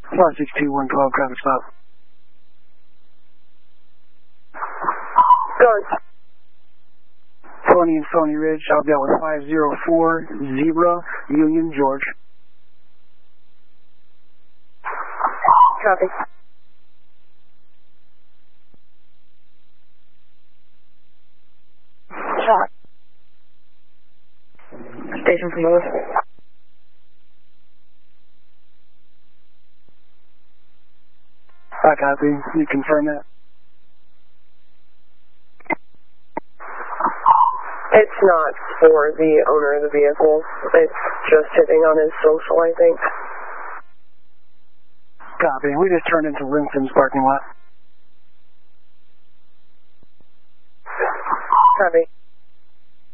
562-112, traffic stop. Go on. Tony and Stony Ridge, I'll be out with 5040 Union, George. Copy. Shot. Station from Lewis. I copy. You confirm that? It's not for the owner of the vehicle. It's just hitting on his social, I think. Copy. We just turned into Lincoln's parking lot. Copy.